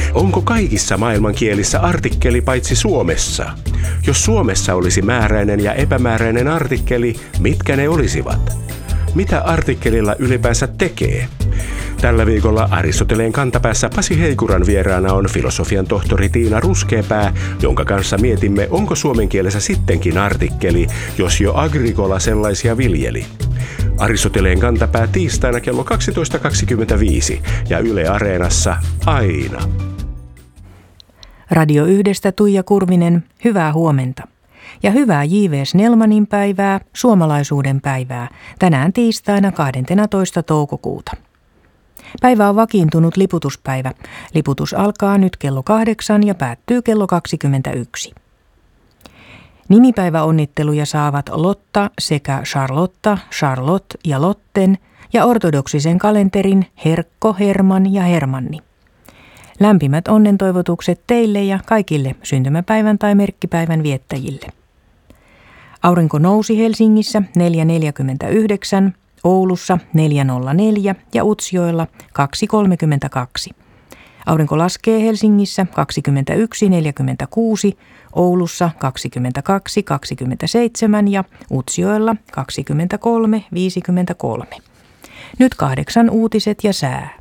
Onko kaikissa maailmankielissä artikkeli paitsi Suomessa? Jos Suomessa olisi määräinen ja epämääräinen artikkeli, mitkä ne olisivat? Mitä artikkelilla ylipäänsä tekee? Tällä viikolla Aristoteleen kantapäässä Pasi Heikuran vieraana on filosofian tohtori Tiina Ruskeapää, jonka kanssa mietimme, onko suomen kielessä sittenkin artikkeli, jos jo Agricola sellaisia viljeli. Aristoteleen kantapää tiistaina kello 12.25 ja Yle Areenassa aina. Radio 1:stä Tuija Kurvinen, hyvää huomenta. Ja hyvää J.V. Snellmanin päivää, suomalaisuuden päivää, tänään tiistaina 12. toukokuuta. Päivä on vakiintunut liputuspäivä. Liputus alkaa nyt kello 8 ja päättyy kello 21. Nimipäiväonnitteluja saavat Lotta sekä Charlotta, Charlotte ja Lotten ja ortodoksisen kalenterin Herkko, Herman ja Hermanni. Lämpimät onnentoivotukset teille ja kaikille syntymäpäivän tai merkkipäivän viettäjille. Aurinko nousi Helsingissä 4.49, Oulussa 4.04 ja Utsjoella 2.32. Aurinko laskee Helsingissä 21.46, Oulussa 22.27 ja Utsjoella 23.53. Nyt 8 uutiset ja sää.